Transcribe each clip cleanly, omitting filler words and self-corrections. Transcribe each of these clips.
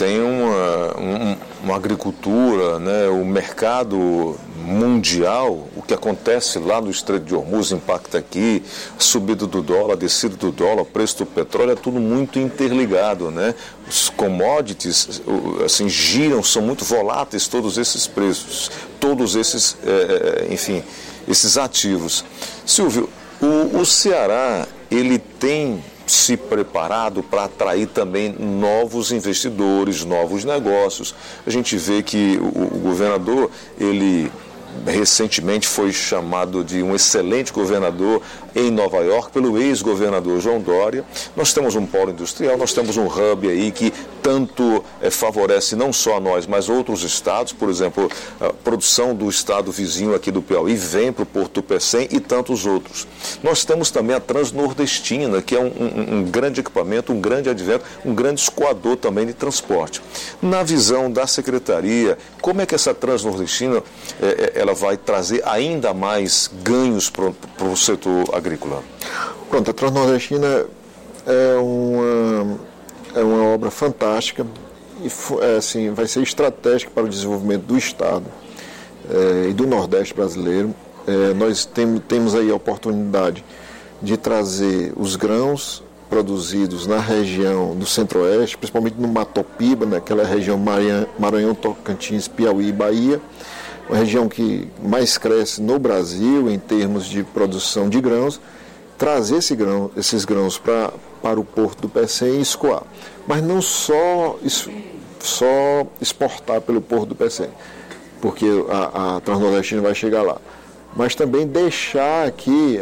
tem uma agricultura, né, o mercado mundial, o que acontece lá no Estreito de Hormuz impacta aqui, a subida do dólar, a descida do dólar, o preço do petróleo, é tudo muito interligado, né? Os commodities, assim, giram, são muito voláteis todos esses preços, todos esses, enfim, esses ativos. Silvio, o Ceará, ele tem se preparado para atrair também novos investidores, novos negócios. A gente vê que o governador, ele recentemente foi chamado de um excelente governador em Nova York pelo ex-governador João Dória. Nós temos um polo industrial, nós temos um hub aí que tanto favorece não só a nós, mas outros estados. Por exemplo, a produção do estado vizinho aqui do Piauí vem para o Porto do Pecém e tantos outros. Nós temos também a Transnordestina, que é um grande equipamento, um grande advento, um grande escoador também de transporte. Na visão da Secretaria, como é que essa Transnordestina ela vai trazer ainda mais ganhos para o setor agrícola? Pronto, a Transnordestina é uma obra fantástica e assim, vai ser estratégica para o desenvolvimento do Estado e do Nordeste brasileiro. Nós temos aí a oportunidade de trazer os grãos produzidos na região do Centro-Oeste, principalmente no Matopiba, naquela região Maranhão, Tocantins, Piauí e Bahia, uma região que mais cresce no Brasil em termos de produção de grãos, trazer esses grãos para o Porto do Pecém e escoar. Mas não só exportar pelo Porto do Pecém, porque a Transnordestina vai chegar lá, mas também deixar aqui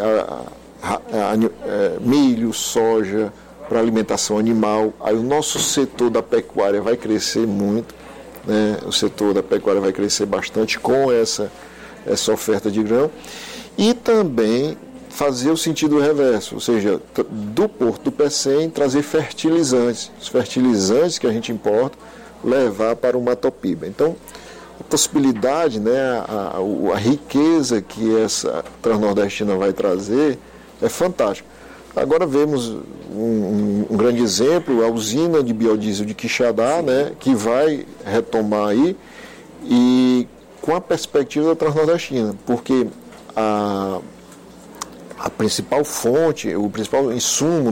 milho, soja para alimentação animal. Aí o nosso setor da pecuária vai crescer muito, né? O setor da pecuária vai crescer bastante com essa oferta de grão, e também fazer o sentido reverso, ou seja, do Porto do Pecém trazer fertilizantes, os fertilizantes que a gente importa, levar para o Matopiba. Então, a possibilidade, né, a riqueza que essa Transnordestina vai trazer é fantástico. Agora vemos um grande exemplo, a usina de biodiesel de Quixadá, né, que vai retomar aí, e com a perspectiva da Transnordestina, porque a principal fonte, o principal insumo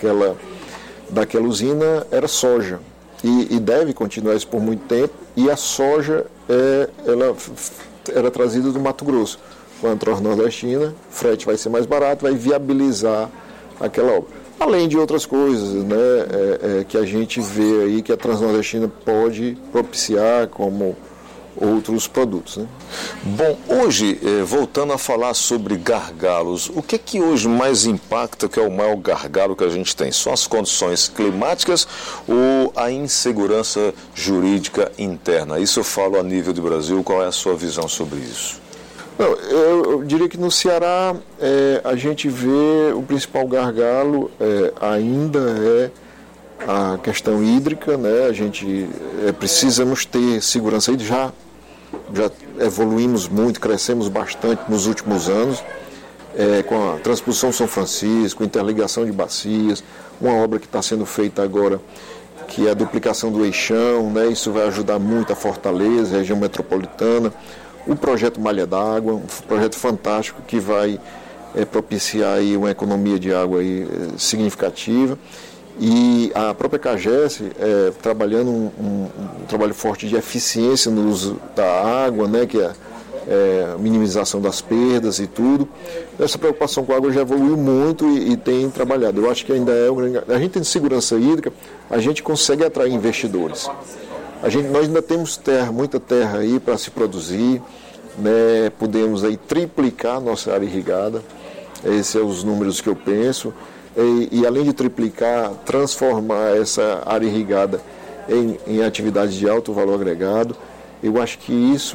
daquela usina era soja, e deve continuar isso por muito tempo, e a soja ela era trazida do Mato Grosso. Com a Transnordestina, o frete vai ser mais barato, vai viabilizar aquela obra. Além de outras coisas, né, que a gente vê aí que a Transnordestina pode propiciar, como outros produtos, né? Bom, hoje, voltando a falar sobre gargalos, o que hoje mais impacta, que é o maior gargalo que a gente tem? São as condições climáticas ou a insegurança jurídica interna? Isso eu falo a nível do Brasil, qual é a sua visão sobre isso? Não, eu diria que no Ceará a gente vê o principal gargalo ainda é a questão hídrica, né? A gente precisamos ter segurança aí, já evoluímos muito, crescemos bastante nos últimos anos, com a transposição São Francisco, interligação de bacias, uma obra que está sendo feita agora, que é a duplicação do eixão, né? Isso vai ajudar muito a Fortaleza, a região metropolitana. O projeto Malha d'Água, um projeto fantástico que vai propiciar aí uma economia de água aí, significativa. E a própria CAGES trabalhando um trabalho forte de eficiência no uso da água, né, que é a minimização das perdas e tudo. Essa preocupação com a água já evoluiu muito e tem trabalhado. Eu acho que ainda é um grande... A gente tem segurança hídrica, a gente consegue atrair investidores. Nós ainda temos muita terra aí para se produzir, né? Podemos aí triplicar nossa área irrigada, esses são os números que eu penso, e além de triplicar, transformar essa área irrigada em atividades de alto valor agregado. Eu acho que isso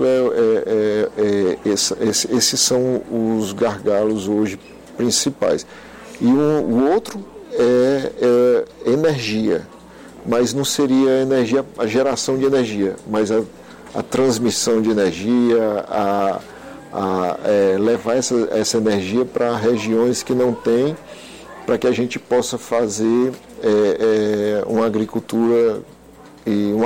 esses são os gargalos hoje principais. E o outro é energia. Mas não seria a geração de energia, mas a transmissão de energia, levar essa energia para regiões que não têm, para que a gente possa fazer uma agricultura e